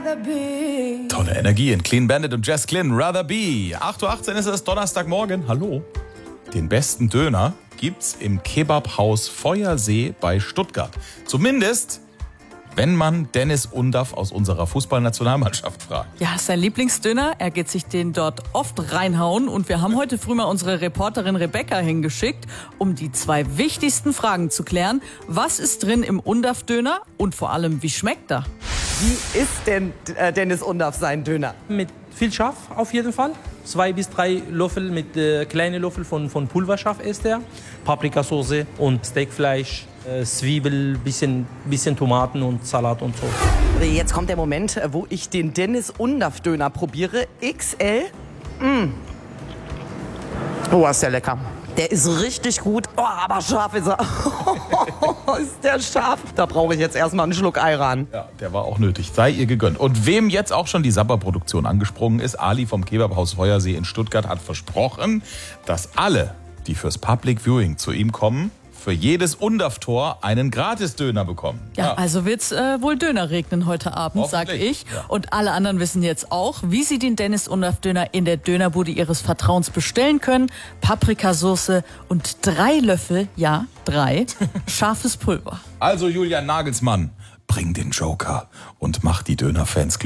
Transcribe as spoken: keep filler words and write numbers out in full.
Tolle Energie in Clean Bandit und Jess Glynn, Rather Be. acht Uhr achtzehn ist es, Donnerstagmorgen. Hallo. Den besten Döner gibt's im Kebabhaus Feuersee bei Stuttgart. Zumindest, wenn man Dennis Undaff aus unserer Fußballnationalmannschaft fragt. Ja, sein Lieblingsdöner. Er geht sich den dort oft reinhauen. Und wir haben heute früh mal unsere Reporterin Rebecca hingeschickt, um die zwei wichtigsten Fragen zu klären. Was ist drin im Undaff-Döner und vor allem, wie schmeckt er? Wie ist denn äh, Dennis Undaff sein Döner? Mit viel Schaf auf jeden Fall. Zwei bis drei Löffel mit äh, kleinen Löffel von, von Pulverschaf ist er. Paprikasauce und Steakfleisch, äh, Zwiebel, bisschen, bisschen Tomaten und Salat und so. Jetzt kommt der Moment, wo ich den Dennis Undaff Döner probiere. X L. Mm. Oh, ist der lecker. Der ist richtig gut. Oh, aber scharf ist er. Ist der scharf? Da brauche ich jetzt erstmal einen Schluck Ayran. Ja, der war auch nötig. Sei ihr gegönnt. Und wem jetzt auch schon die Sapper-Produktion angesprungen ist, Ali vom Kebabhaus Feuersee in Stuttgart hat versprochen, dass alle, die fürs Public Viewing zu ihm kommen, für jedes Undaff-Tor einen Gratis-Döner bekommen. Ja, ja. Also wird's äh, wohl Döner regnen heute Abend, sag ich. Ja. Und alle anderen wissen jetzt auch, wie sie den Dennis Undaff-Döner in der Dönerbude ihres Vertrauens bestellen können. Paprikasauce und drei Löffel, ja, drei, scharfes Pulver. Also Julian Nagelsmann, bring den Joker und mach die Dönerfans glücklich.